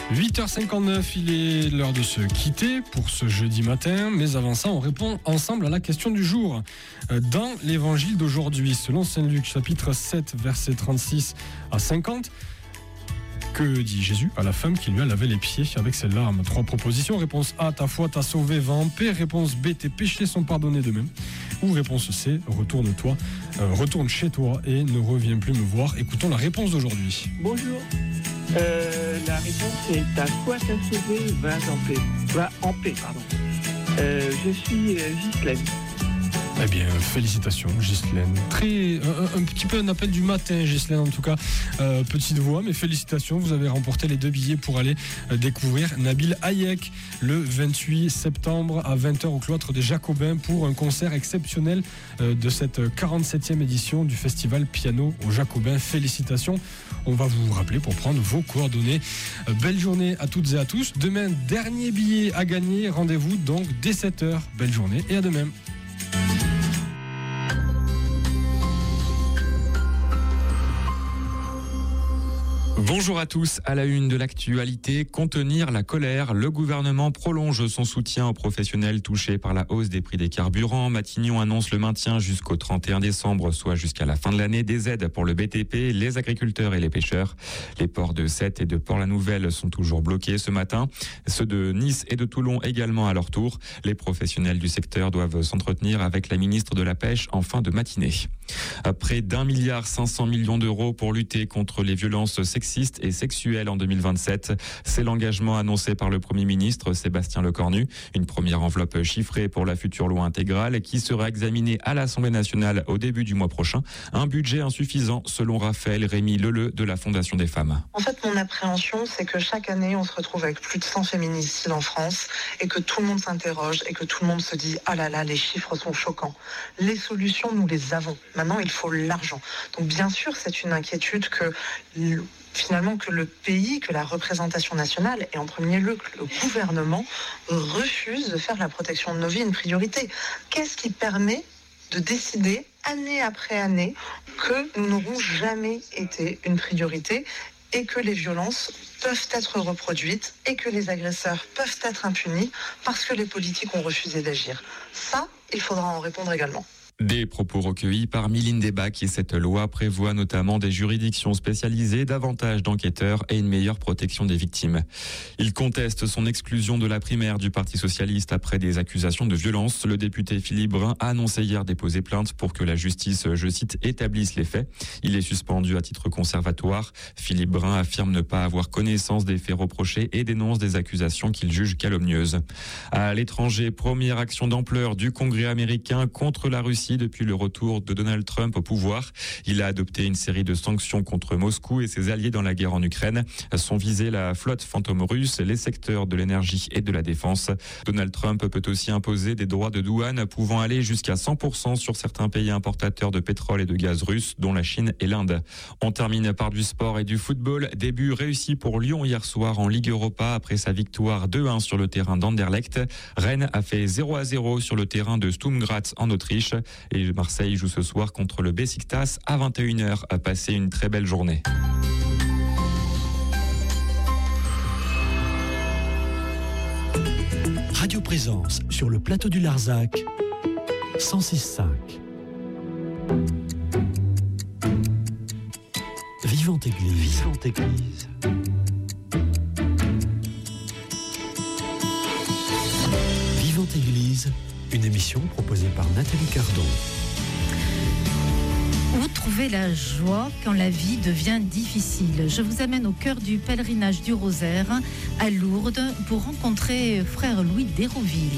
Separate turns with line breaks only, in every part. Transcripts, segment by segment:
8h59, il est l'heure de se quitter pour ce jeudi matin. Mais avant ça, on répond ensemble à la question du jour. Dans l'évangile d'aujourd'hui, selon Saint Luc, chapitre 7, versets 36 à 50, que dit Jésus à la femme qui lui a lavé les pieds avec ses larmes? 3 propositions. Réponse A, ta foi t'a sauvé, va en paix. Réponse B, tes péchés sont pardonnés d'eux-mêmes. Ou réponse C, retourne chez toi et ne reviens plus me voir. Écoutons la réponse d'aujourd'hui.
Bonjour. La réponse est ta foi t'a sauvé, va en paix. Je suis Ghislaine.
Eh bien, félicitations, Ghislaine. Un petit peu un appel du matin, Ghislaine, en tout cas. Petite voix, mais félicitations. Vous avez remporté les 2 billets pour aller découvrir Nabil Hayek le 28 septembre à 20h au cloître des Jacobins pour un concert exceptionnel de cette 47e édition du festival Piano aux Jacobins. Félicitations. On va vous rappeler pour prendre vos coordonnées. Belle journée à toutes et à tous. Demain, dernier billet à gagner. Rendez-vous donc dès 7h. Belle journée et à demain.
Bonjour à tous, à la une de l'actualité, contenir la colère. Le gouvernement prolonge son soutien aux professionnels touchés par la hausse des prix des carburants. Matignon annonce le maintien jusqu'au 31 décembre, soit jusqu'à la fin de l'année, des aides pour le BTP, les agriculteurs et les pêcheurs. Les ports de Sète et de Port-la-Nouvelle sont toujours bloqués ce matin. Ceux de Nice et de Toulon également à leur tour. Les professionnels du secteur doivent s'entretenir avec la ministre de la Pêche en fin de matinée. Près d'1,5 milliard d'euros pour lutter contre les violences sexistes et sexuelles en 2027. C'est l'engagement annoncé par le Premier ministre Sébastien Lecornu. Une première enveloppe chiffrée pour la future loi intégrale qui sera examinée à l'Assemblée nationale au début du mois prochain. Un budget insuffisant selon Raphaël Rémy Leleu de la Fondation des femmes.
En fait, mon appréhension, c'est que chaque année, on se retrouve avec plus de 100 féminicides en France et que tout le monde s'interroge et que tout le monde se dit « Ah là là, les chiffres sont choquants ». Les solutions, nous les avons. Maintenant, il faut l'argent. Donc bien sûr, c'est une inquiétude que finalement que le pays, que la représentation nationale et en premier lieu que le gouvernement refuse de faire de la protection de nos vies une priorité. Qu'est-ce qui permet de décider année après année que nous n'aurons jamais été une priorité et que les violences peuvent être reproduites et que les agresseurs peuvent être impunis parce que les politiques ont refusé d'agir? Ça, il faudra en répondre également.
Des propos recueillis par Mylène Débat qui cette loi prévoit notamment des juridictions spécialisées, davantage d'enquêteurs et une meilleure protection des victimes. Il conteste son exclusion de la primaire du Parti socialiste après des accusations de violence. Le député Philippe Brun a annoncé hier déposer plainte pour que la justice, je cite, établisse les faits. Il est suspendu à titre conservatoire. Philippe Brun affirme ne pas avoir connaissance des faits reprochés et dénonce des accusations qu'il juge calomnieuses. À l'étranger, première action d'ampleur du Congrès américain contre la Russie depuis le retour de Donald Trump au pouvoir. Il a adopté une série de sanctions contre Moscou et ses alliés dans la guerre en Ukraine. Sont visés la flotte fantôme russe, les secteurs de l'énergie et de la défense. Donald Trump peut aussi imposer des droits de douane pouvant aller jusqu'à 100% sur certains pays importateurs de pétrole et de gaz russe, dont la Chine et l'Inde. On termine par du sport et du football. Début réussi pour Lyon hier soir en Ligue Europa après sa victoire 2-1 sur le terrain d'Anderlecht. Rennes a fait 0-0 sur le terrain de Sturm Graz en Autriche. Et Marseille joue ce soir contre le Beşiktaş à 21h. À passer une très belle journée.
Radio Présence sur le plateau du Larzac, 106.5. Vivante Église. Vivante Église. Vivante Église, une émission proposée par Nathalie Cardon.
Où trouver la joie quand la vie devient difficile? Je vous amène au cœur du pèlerinage du Rosaire à Lourdes pour rencontrer frère Louis d'Hérouville.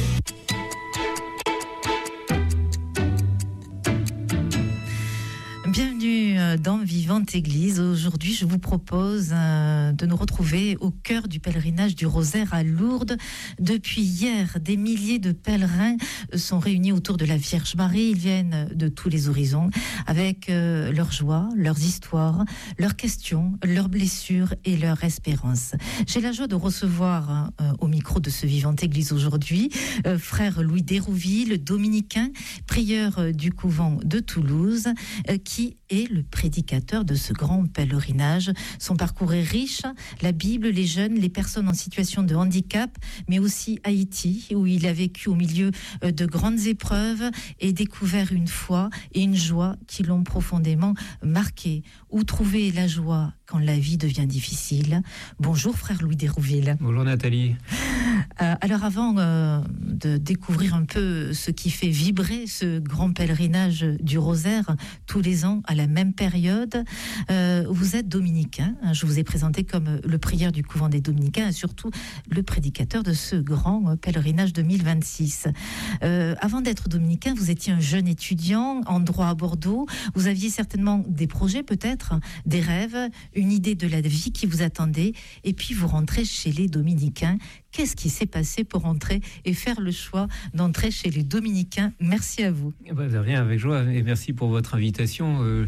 Bienvenue dans Vivante Église. Aujourd'hui, je vous propose de nous retrouver au cœur du pèlerinage du Rosaire à Lourdes. Depuis hier, des milliers de pèlerins sont réunis autour de la Vierge Marie. Ils viennent de tous les horizons avec leurs joies, leurs histoires, leurs questions, leurs blessures et leurs espérances. J'ai la joie de recevoir au micro de ce Vivante Église aujourd'hui frère Louis d'Hérouville, dominicain, prieur du couvent de Toulouse, qui et le prédicateur de ce grand pèlerinage. Son parcours est riche, la Bible, les jeunes, les personnes en situation de handicap, mais aussi Haïti, où il a vécu au milieu de grandes épreuves et découvert une foi et une joie qui l'ont profondément marqué. Où trouver la joie quand la vie devient difficile? Bonjour frère Louis Dérouville.
Bonjour Nathalie.
Alors avant de découvrir un peu ce qui fait vibrer ce grand pèlerinage du Rosaire tous les ans à la même période, vous êtes dominicain. Je vous ai présenté comme le prieur du couvent des dominicains et surtout le prédicateur de ce grand pèlerinage 2026. Avant d'être dominicain, vous étiez un jeune étudiant en droit à Bordeaux. Vous aviez certainement des projets peut-être, des rêves, une idée de la vie qui vous attendait et puis vous rentrez chez les dominicains. Qu'est-ce qui s'est passé pour entrer et faire le choix d'entrer chez les dominicains? Merci à vous.
De rien, avec joie, et merci pour votre invitation.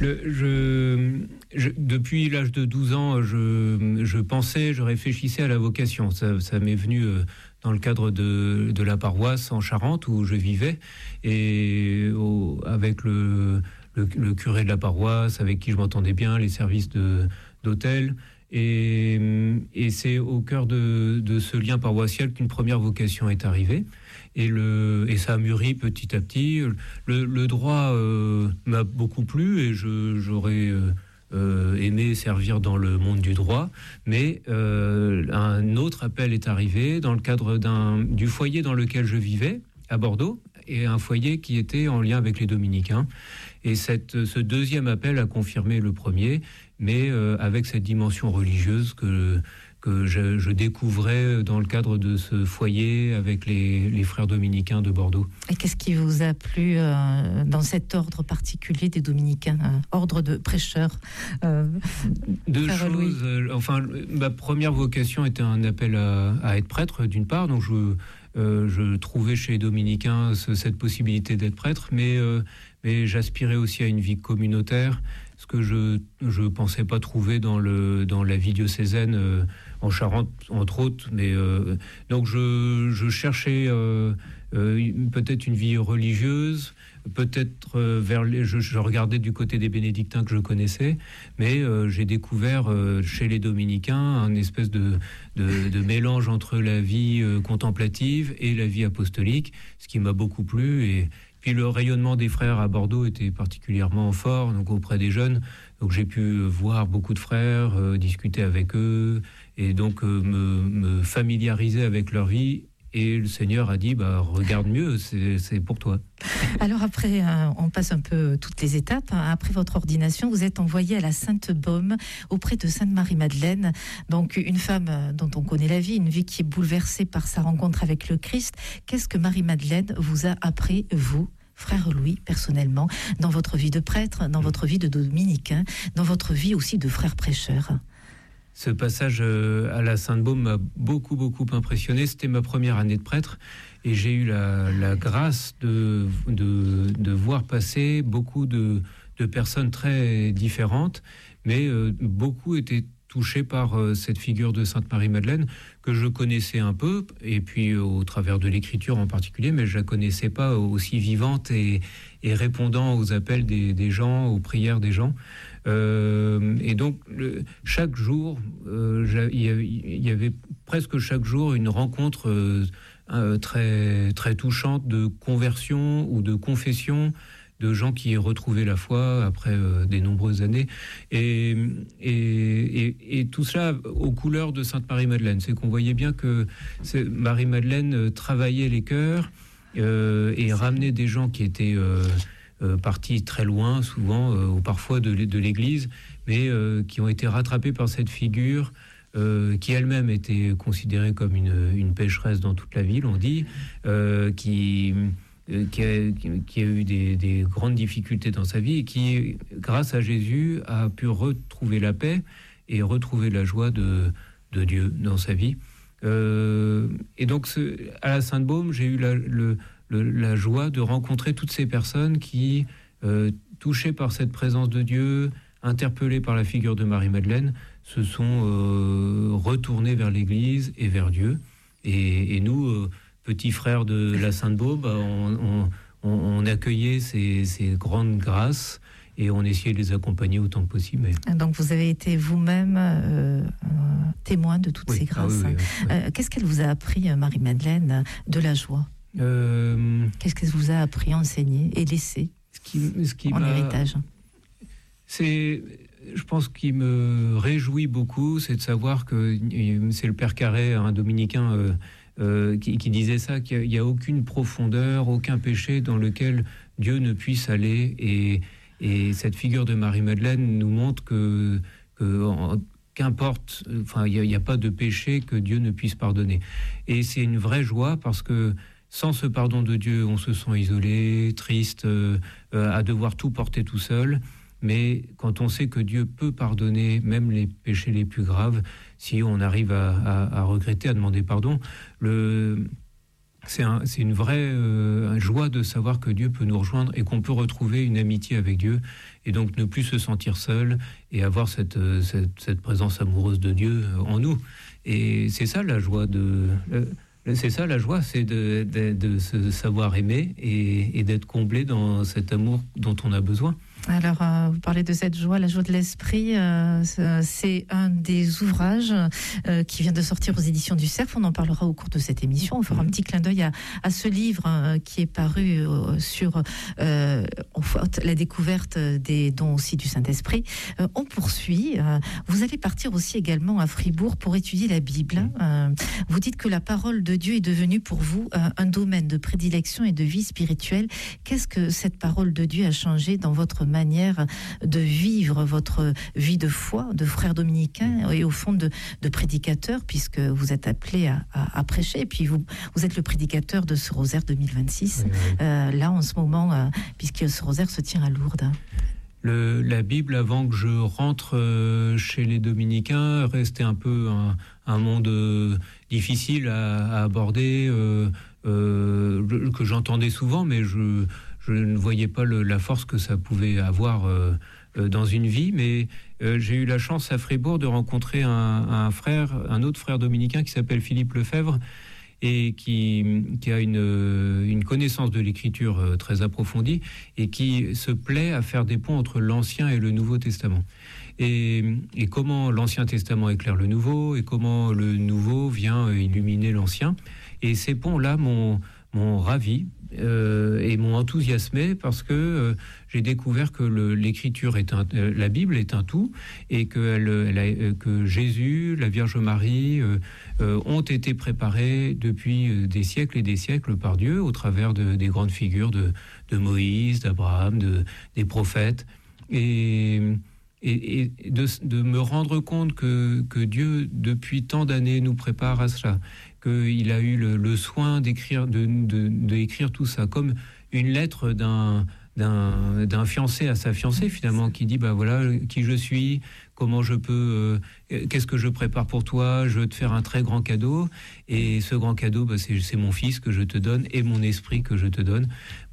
Depuis l'âge de 12 ans, je réfléchissais à la vocation. Ça m'est venu dans le cadre de la paroisse en Charente où je vivais, et avec le curé de la paroisse, avec qui je m'entendais bien, les services d'hôtel. Et c'est au cœur de ce lien paroissial qu'une première vocation est arrivée. Et ça a mûri petit à petit. Le droit m'a beaucoup plu et j'aurais aimé servir dans le monde du droit. Mais un autre appel est arrivé dans le cadre du foyer dans lequel je vivais, à Bordeaux, et un foyer qui était en lien avec les dominicains. Et ce deuxième appel a confirmé le premier, mais avec cette dimension religieuse que je découvrais dans le cadre de ce foyer avec les frères dominicains de Bordeaux. Et
qu'est-ce qui vous a plu dans cet ordre particulier des dominicains, ordre de prêcheurs?
Deux choses. Enfin, ma première vocation était un appel à être prêtre, d'une part, donc je trouvais chez les dominicains cette possibilité d'être prêtre, mais j'aspirais aussi à une vie communautaire, ce que je pensais pas trouver dans la vie diocésaine en Charente, entre autres. Mais donc je cherchais peut-être une vie religieuse, peut-être je regardais du côté des bénédictins que je connaissais, mais j'ai découvert chez les dominicains un espèce de mélange entre la vie contemplative et la vie apostolique, ce qui m'a beaucoup plu. Et puis le rayonnement des frères à Bordeaux était particulièrement fort, donc auprès des jeunes. Donc j'ai pu voir beaucoup de frères, discuter avec eux, et donc me familiariser avec leur vie. Et le Seigneur a dit, regarde mieux, c'est pour toi.
Alors après, on passe un peu toutes les étapes. Après votre ordination, vous êtes envoyé à la Sainte-Baume, auprès de Sainte-Marie-Madeleine. Donc une femme dont on connaît la vie, une vie qui est bouleversée par sa rencontre avec le Christ. Qu'est-ce que Marie-Madeleine vous a appris, vous, frère Louis, personnellement, dans votre vie de prêtre, dans votre vie de dominicain, dans votre vie aussi de frère prêcheur?
Ce passage à la Sainte-Baume m'a beaucoup impressionné. C'était ma première année de prêtre et j'ai eu la grâce de voir passer beaucoup de personnes très différentes, mais beaucoup étaient touchés par cette figure de Sainte Marie-Madeleine que je connaissais un peu, et puis au travers de l'écriture en particulier, mais je la connaissais pas aussi vivante et répondant aux appels des gens, aux prières des gens. Et donc chaque jour, il y avait presque chaque jour une rencontre très très touchante de conversion ou de confession, de gens qui retrouvaient la foi après des nombreuses années, et tout cela aux couleurs de Sainte Marie-Madeleine. C'est qu'on voyait bien que Marie-Madeleine travaillait les cœurs et ramenait des gens qui étaient partis très loin, souvent ou parfois de l'Église, mais qui ont été rattrapés par cette figure qui elle-même était considérée comme une pécheresse dans toute la ville, on dit, qui a eu des grandes difficultés dans sa vie et qui, grâce à Jésus, a pu retrouver la paix et retrouver la joie de Dieu dans sa vie. Et donc, à la Sainte-Baume, j'ai eu la joie de rencontrer toutes ces personnes qui, touchées par cette présence de Dieu, interpellées par la figure de Marie-Madeleine, se sont retournées vers l'Église et vers Dieu. Et nous, petits frères de la Sainte-Baume, on accueillait ces grandes grâces et on essayait de les accompagner autant que possible. Mais...
Donc vous avez été vous-même témoin de toutes ces grâces.
Oui.
Qu'est-ce qu'elle vous a appris, Marie-Madeleine, de la joie? Qu'est-ce qu'elle vous a appris, enseigné et laissé
ce qui
en héritage?
Je pense qu'il me réjouit beaucoup, c'est de savoir que c'est le Père Carré, un dominicain, qui disait ça, qu'il n'y a aucune profondeur, aucun péché dans lequel Dieu ne puisse aller. Et cette figure de Marie-Madeleine nous montre qu'importe, il n'y a pas de péché que Dieu ne puisse pardonner. Et c'est une vraie joie parce que sans ce pardon de Dieu, on se sent isolé, triste, à devoir tout porter tout seul. Mais quand on sait que Dieu peut pardonner même les péchés les plus graves, si on arrive à regretter, à demander pardon, c'est une vraie joie de savoir que Dieu peut nous rejoindre et qu'on peut retrouver une amitié avec Dieu et donc ne plus se sentir seul et avoir cette présence amoureuse de Dieu en nous. Et c'est ça la joie c'est de se savoir aimer et d'être comblé dans cet amour dont on a besoin.
Alors, vous parlez de cette joie, la joie de l'esprit, c'est un des ouvrages qui vient de sortir aux éditions du Cerf. On en parlera au cours de cette émission. On fera un petit clin d'œil à ce livre qui est paru sur la découverte des dons aussi du Saint-Esprit. On poursuit. Vous allez partir aussi également à Fribourg pour étudier la Bible. Vous dites que la parole de Dieu est devenue pour vous un domaine de prédilection et de vie spirituelle. Qu'est-ce que cette parole de Dieu a changé dans votre manière de vivre votre vie de foi, de frère dominicain et au fond de prédicateur, puisque vous êtes appelé à prêcher, et puis vous êtes le prédicateur de ce rosaire 2026, là en ce moment, puisque ce rosaire se tient à Lourdes.
La Bible, avant que je rentre chez les dominicains, restait un peu un monde difficile à aborder, que j'entendais souvent, mais je ne voyais pas la force que ça pouvait avoir dans une vie. Mais j'ai eu la chance à Fribourg de rencontrer un autre frère dominicain qui s'appelle Philippe Lefebvre et qui a une connaissance de l'écriture très approfondie et qui se plaît à faire des ponts entre l'Ancien et le Nouveau Testament. Et comment l'Ancien Testament éclaire le Nouveau et comment le Nouveau vient illuminer l'Ancien. Et ces ponts-là m'ont ravi et m'ont enthousiasmé parce que j'ai découvert que l'écriture la Bible est un tout et que Jésus, la Vierge Marie ont été préparés depuis des siècles et des siècles par Dieu au travers des grandes figures de Moïse, d'Abraham, des prophètes et de me rendre compte que Dieu depuis tant d'années nous prépare à cela, qu'il a eu le soin d'écrire tout ça comme une lettre d'un fiancé à sa fiancée finalement, qui dit voilà qui je suis, comment je peux, qu'est-ce que je prépare pour toi, je veux te faire un très grand cadeau et ce grand cadeau c'est mon fils que je te donne et mon esprit que je te donne.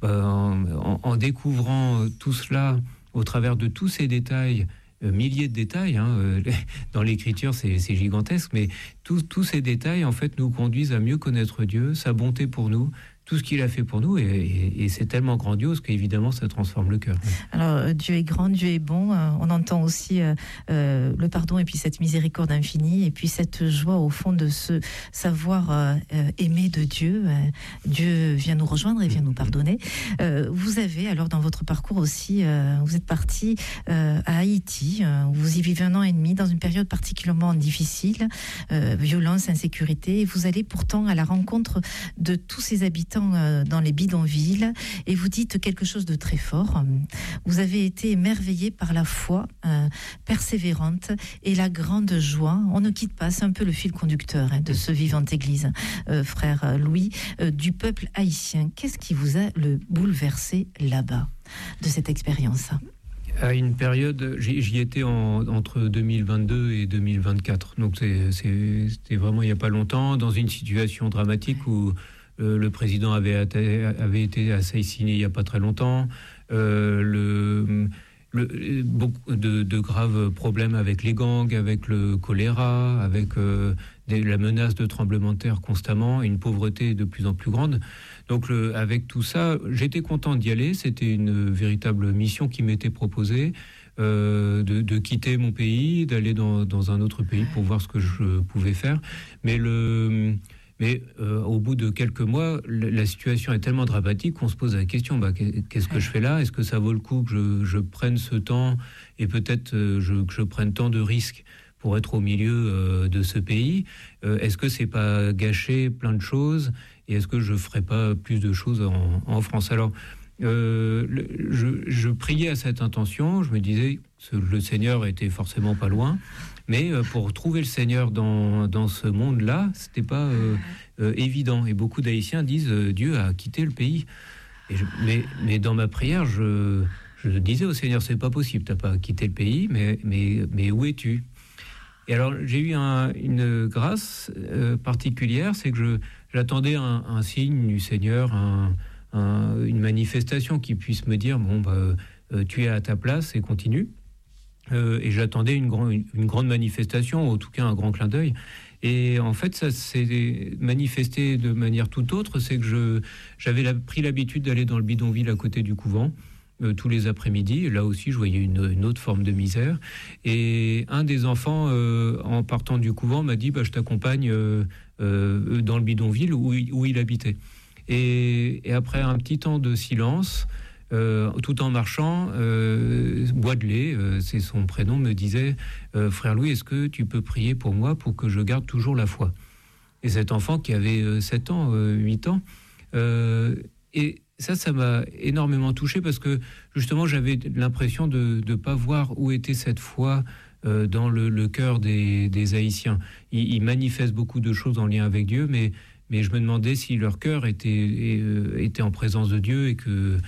En découvrant tout cela au travers de tous ces détails, milliers de détails, dans l'écriture c'est gigantesque, mais tous ces détails en fait nous conduisent à mieux connaître Dieu, sa bonté pour nous, tout ce qu'il a fait pour nous, et c'est tellement grandiose qu'évidemment ça transforme le cœur.
Alors Dieu est grand, Dieu est bon, on entend aussi le pardon et puis cette miséricorde infinie et puis cette joie au fond de se savoir aimer de Dieu. Dieu vient nous rejoindre et vient nous pardonner. Vous avez alors dans votre parcours aussi, vous êtes parti à Haïti, vous y vivez 1 an et demi dans une période particulièrement difficile, violence, insécurité, et vous allez pourtant à la rencontre de tous ces habitants dans les bidonvilles et vous dites quelque chose de très fort. Vous avez été émerveillé par la foi persévérante et la grande joie. On ne quitte pas, c'est un peu le fil conducteur de ce Vivante Église, frère Louis, du peuple haïtien. Qu'est-ce qui vous a le bouleversé là-bas de cette expérience?
À une période, j'y étais entre 2022 et 2024, donc c'était vraiment il n'y a pas longtemps, dans une situation dramatique où le président avait été assassiné il n'y a pas très longtemps. Le beaucoup de graves problèmes avec les gangs, avec le choléra, avec la menace de tremblements de terre constamment, et une pauvreté de plus en plus grande. Donc avec tout ça, j'étais content d'y aller. C'était une véritable mission qui m'était proposée, de quitter mon pays, d'aller dans un autre pays pour voir ce que je pouvais faire. Mais au bout de quelques mois, la situation est tellement dramatique qu'on se pose la question, qu'est-ce que je fais là ? Est-ce que ça vaut le coup que je prenne ce temps et peut-être que je prenne tant de risques pour être au milieu de ce pays ? Est-ce que c'est pas gâcher plein de choses ? Et est-ce que je ferais pas plus de choses en France ? Alors, je priais à cette intention. Je me disais que le Seigneur était forcément pas loin. Mais pour trouver le Seigneur dans ce monde-là, c'était pas évident. Et beaucoup d'Haïtiens disent Dieu a quitté le pays. Mais dans ma prière, je disais au Seigneur, c'est pas possible, t'as pas quitté le pays, mais où es-tu ? Et alors j'ai eu une grâce particulière, c'est que j'attendais un signe du Seigneur, une manifestation qui puisse me dire tu es à ta place et continue. Et j'attendais une grande manifestation, en tout cas un grand clin d'œil. Et en fait, ça s'est manifesté de manière tout autre. C'est que j'avais pris l'habitude d'aller dans le bidonville à côté du couvent tous les après-midi. Et là aussi, je voyais une autre forme de misère. Et un des enfants, en partant du couvent, m'a dit je t'accompagne dans le bidonville où il habitait. Et après un petit temps de silence, tout en marchant, Boidelet, c'est son prénom, me disait frère Louis, est-ce que tu peux prier pour moi pour que je garde toujours la foi ? Et cet enfant qui avait 7 ans, 8 ans, et ça m'a énormément touché parce que justement j'avais l'impression de ne pas voir où était cette foi dans le cœur des Haïtiens. Ils manifestent beaucoup de choses en lien avec Dieu, mais je me demandais si leur cœur était en présence de Dieu et que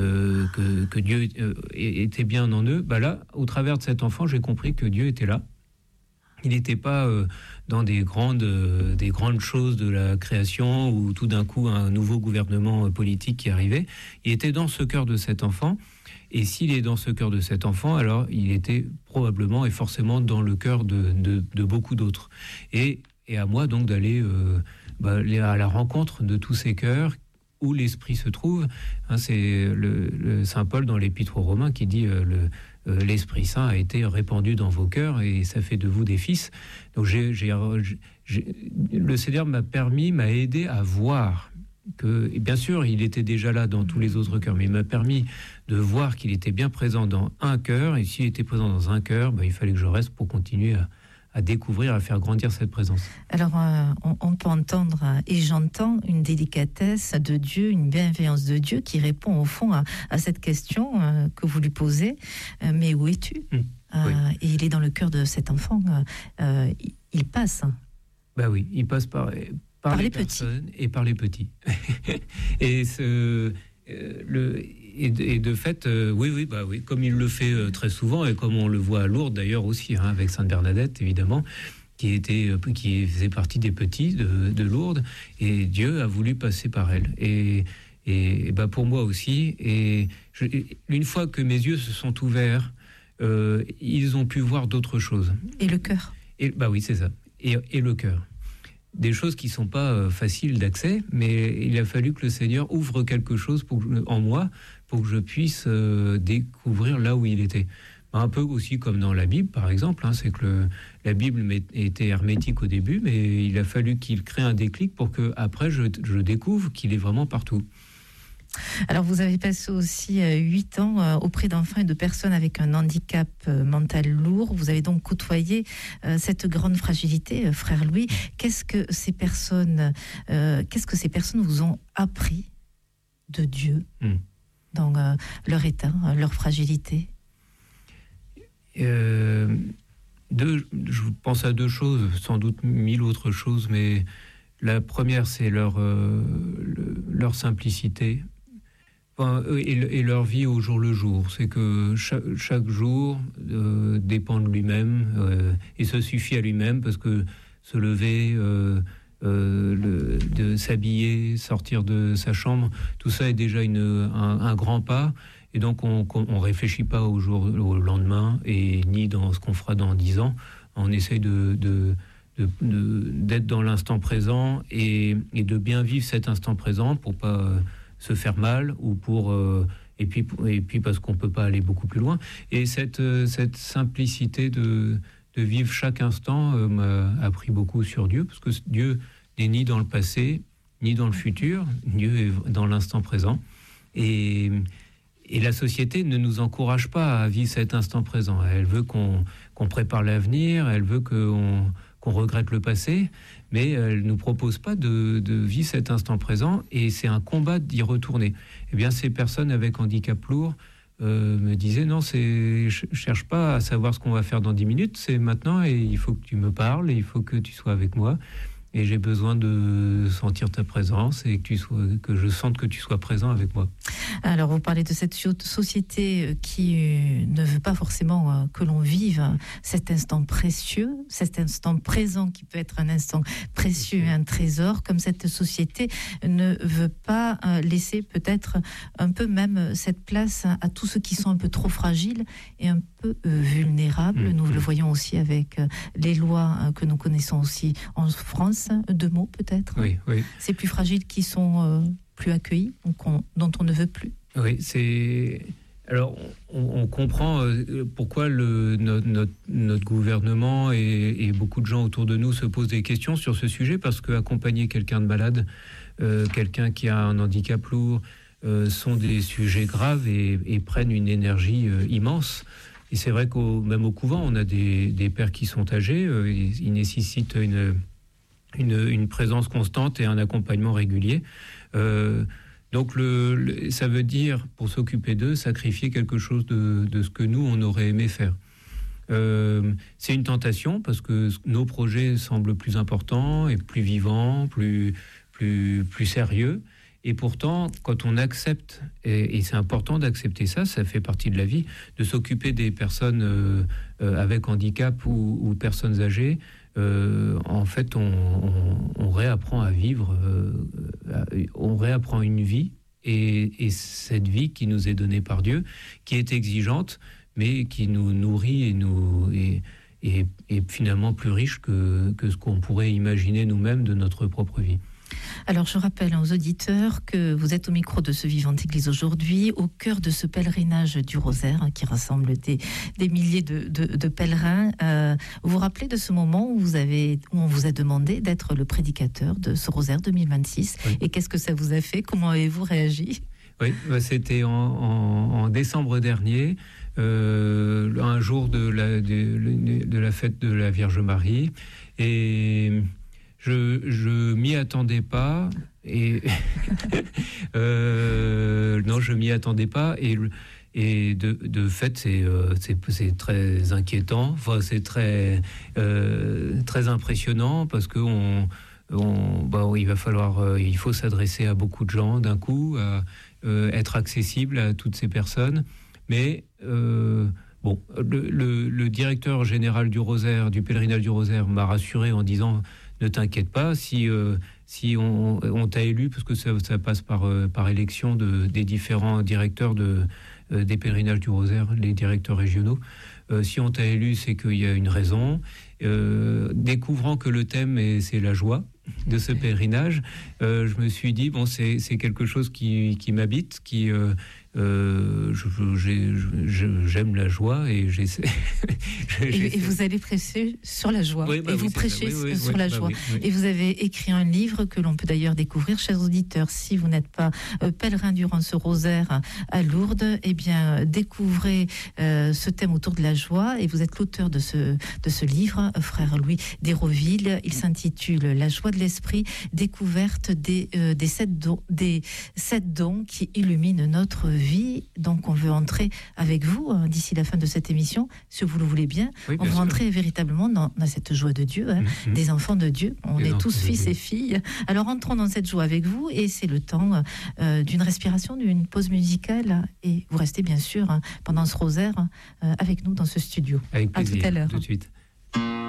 Dieu était bien en eux. Là, au travers de cet enfant, j'ai compris que Dieu était là. Il n'était pas dans des grandes choses de la création où tout d'un coup un nouveau gouvernement politique qui arrivait. Il était dans ce cœur de cet enfant. Et s'il est dans ce cœur de cet enfant, alors il était probablement et forcément dans le cœur de beaucoup d'autres. Et à moi donc d'aller à la rencontre de tous ces cœurs où l'esprit se trouve. C'est le Saint Paul dans l'Épître aux Romains qui dit l'Esprit Saint a été répandu dans vos cœurs et ça fait de vous des fils. Donc le Seigneur m'a aidé à voir que, bien sûr, il était déjà là dans tous les autres cœurs, mais il m'a permis de voir qu'il était bien présent dans un cœur, et s'il était présent dans un cœur, il fallait que je reste pour continuer à découvrir, à faire grandir cette présence.
Alors, on peut entendre, et j'entends une délicatesse de Dieu, une bienveillance de Dieu qui répond au fond à cette question que vous lui posez. Mais où es-tu ? Oui. Et il est dans le cœur de cet enfant. Il passe.
Oui, il passe par les personnes et par les petits. Et de fait, oui, comme il le fait très souvent, et comme on le voit à Lourdes d'ailleurs aussi, avec Sainte Bernadette évidemment, qui faisait partie des petits de Lourdes, et Dieu a voulu passer par elle. Et pour moi aussi, une fois que mes yeux se sont ouverts, ils ont pu voir d'autres choses.
Et le cœur.
Oui, c'est ça. Et le cœur. Des choses qui ne sont pas faciles d'accès, mais il a fallu que le Seigneur ouvre quelque chose en moi pour que je puisse découvrir là où il était. Un peu aussi comme dans la Bible, par exemple, c'est que la Bible était hermétique au début, mais il a fallu qu'il crée un déclic pour que après je découvre qu'il est vraiment partout.
Alors, vous avez passé aussi 8 ans auprès d'enfants et de personnes avec un handicap mental lourd. Vous avez donc côtoyé cette grande fragilité, frère Louis. Qu'est-ce que ces personnes vous ont appris de Dieu dans leur état, leur fragilité ?
Je pense à 2 choses, sans doute 1000 autres choses, mais la première, c'est leur simplicité. Et leur vie au jour le jour. C'est que chaque jour dépend de lui-même et se suffit à lui-même, parce que se lever, de s'habiller, sortir de sa chambre, tout ça est déjà un grand pas. Et donc, on réfléchit pas au lendemain, et ni dans ce qu'on fera dans 10 ans. On essaye d'être dans l'instant présent et de bien vivre cet instant présent pour pas se faire mal ou et puis parce qu'on peut pas aller beaucoup plus loin. Et cette simplicité de vivre chaque instant m'a appris beaucoup sur Dieu, parce que Dieu n'est ni dans le passé ni dans le futur. Dieu est dans l'instant présent, et la société ne nous encourage pas à vivre cet instant présent. Elle veut qu'on prépare l'avenir, elle veut qu'on regrette le passé, mais elle ne nous propose pas de vivre cet instant présent, et c'est un combat d'y retourner. Eh bien, ces personnes avec handicap lourd me disaient, non, je cherche pas à savoir ce qu'on va faire dans 10 minutes, c'est maintenant, et il faut que tu me parles, et il faut que tu sois avec moi, et j'ai besoin de sentir ta présence, et que je sente que tu sois présent avec moi.
Alors, vous parlez de cette société qui ne veut pas forcément que l'on vive cet instant précieux, cet instant présent qui peut être un instant précieux, un trésor, comme cette société ne veut pas laisser peut-être un peu même cette place à tous ceux qui sont un peu trop fragiles et un peu vulnérables. Nous le voyons aussi avec les lois que nous connaissons aussi en France. 2 mots peut-être.
Oui.
Ces plus fragiles qui sont plus accueillis, dont on ne veut plus.
Oui, alors on comprend pourquoi notre gouvernement et beaucoup de gens autour de nous se posent des questions sur ce sujet, parce qu'accompagner quelqu'un de malade, quelqu'un qui a un handicap lourd, sont des sujets graves et prennent une énergie immense. Et c'est vrai même au couvent, on a des pères qui sont âgés, ils nécessitent une présence constante et un accompagnement régulier. Donc ça veut dire, pour s'occuper d'eux, sacrifier quelque chose de ce que nous, on aurait aimé faire. C'est une tentation, parce que nos projets semblent plus importants et plus vivants, plus sérieux. Et pourtant, quand on accepte, et c'est important d'accepter ça fait partie de la vie, de s'occuper des personnes avec handicap ou personnes âgées, en fait, on réapprend à vivre, on réapprend une vie, et cette vie qui nous est donnée par Dieu, qui est exigeante, mais qui nous nourrit et finalement plus riche que ce qu'on pourrait imaginer nous-mêmes de notre propre vie.
Alors, je rappelle aux auditeurs que vous êtes au micro de ce Vivante Église aujourd'hui, au cœur de ce pèlerinage du Rosaire qui rassemble des milliers de pèlerins. Vous vous rappelez de ce moment où on vous a demandé d'être le prédicateur de ce Rosaire 2026 ? Oui. Et qu'est-ce que ça vous a fait ? Comment avez-vous réagi ?
Oui, c'était en décembre dernier, un jour de la fête de la Vierge Marie, et je m'y attendais pas, et non, je m'y attendais pas, et de fait c'est très inquiétant. Enfin, c'est très impressionnant, parce que il faut s'adresser à beaucoup de gens d'un coup, être accessible à toutes ces personnes, mais le directeur général du Rosaire, du pèlerinage du Rosaire, m'a rassuré en disant: ne t'inquiète pas, si on t'a élu, parce que ça passe par élection des différents directeurs des pèlerinages du Rosaire, les directeurs régionaux. Si on t'a élu, c'est qu'il y a une raison. Découvrant que le thème c'est la joie de ce pèlerinage, je me suis dit, c'est quelque chose qui m'habite, j'aime la joie, et j'essaie.
Et vous allez prêcher sur la joie, vous prêchez sur la joie. Et vous avez écrit un livre que l'on peut d'ailleurs découvrir, chers auditeurs. Si vous n'êtes pas pèlerin durant ce Rosaire à Lourdes, eh bien découvrez ce thème autour de la joie, et vous êtes l'auteur de ce livre, frère Louis d'Hérouville. Il s'intitule La joie de l'esprit, découverte des 7 dons qui illuminent notre vie. Donc on veut entrer avec vous d'ici la fin de cette émission, si vous le voulez bien. Oui, on veut entrer véritablement dans cette joie de Dieu, des enfants de Dieu. On est tous fils et filles. Alors entrons dans cette joie avec vous, et c'est le temps d'une respiration, d'une pause musicale, et vous restez bien sûr pendant ce Rosaire avec nous dans ce studio.
Avec plaisir.
À tout à l'heure.
Tout de suite.